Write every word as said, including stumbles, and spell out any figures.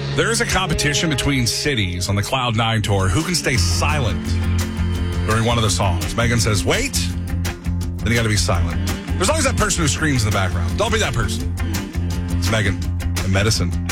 There's a competition between cities on the Cloud nine tour. Who can stay silent during one of the songs? Megan says, wait. Then you got to be silent. There's always that person who screams in the background. Don't be that person. It's Megan in Medicine.